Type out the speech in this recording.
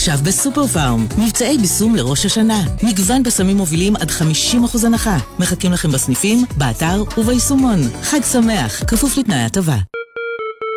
עכשיו בסופר פארם, מבצעי ביסום לראש השנה. מגוון בשמים מובילים עד 50% הנחה. מחכים לכם בסניפים, באתר וביישומון. חג שמח, כפוף לתנאי הטבה.